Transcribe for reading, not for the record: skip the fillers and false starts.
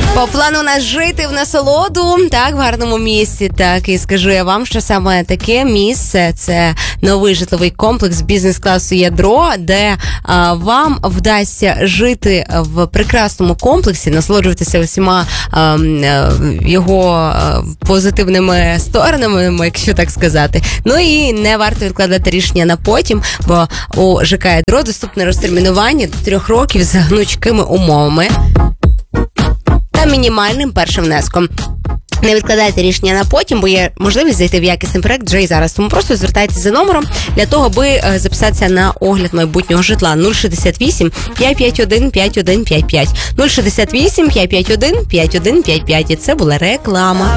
По плану у нас жити в насолоду, так, в гарному місці. Так, і скажу я вам, що саме таке місце – це новий житловий комплекс бізнес-класу «Ядро», де вам вдасться жити в прекрасному комплексі, насолоджуватися усіма його позитивними сторонами, якщо так сказати. Ну і не варто відкладати рішення на потім, бо у ЖК «Ядро» доступне розтермінування до 3 років з гнучкими умовами та мінімальним першим внеском. Не відкладайте рішення на потім, бо є можливість зайти в якісний проект вже і зараз. Тому просто звертайтеся за номером для того, аби записатися на огляд майбутнього житла. 068 551 5155. 068 551 5155. І це була реклама.